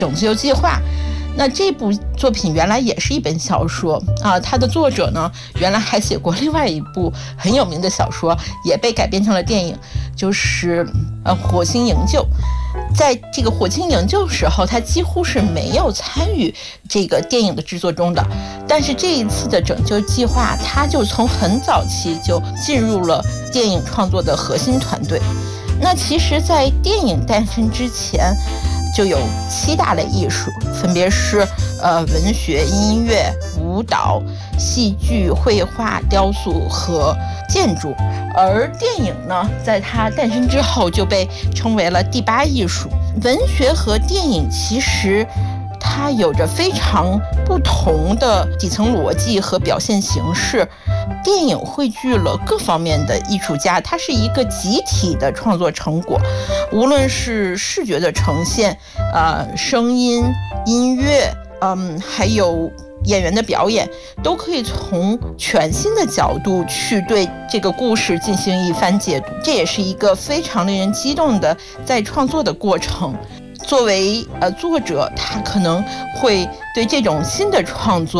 拯救计划。那这部作品原来也是一本小说啊，它的作者呢原来还写过另外一部很有名的小说，也被改编成了电影，就是火星营救。在这个火星营救时候，他几乎是没有参与这个电影的制作中的，但是这一次的拯救计划，他就从很早期就进入了电影创作的核心团队。那其实在电影诞生之前就有7大类艺术，分别是文学、音乐、舞蹈、戏剧、绘画、雕塑和建筑。而电影呢，在它诞生之后就被称为了第8艺术。文学和电影其实它有着非常不同的底层逻辑和表现形式。电影汇聚了各方面的艺术家，它是一个集体的创作成果，无论是视觉的呈现，声音、音乐，还有演员的表演，都可以从全新的角度去对这个故事进行一番解读。这也是一个非常令人激动的在创作的过程。作为作者，他可能会对这种新的创作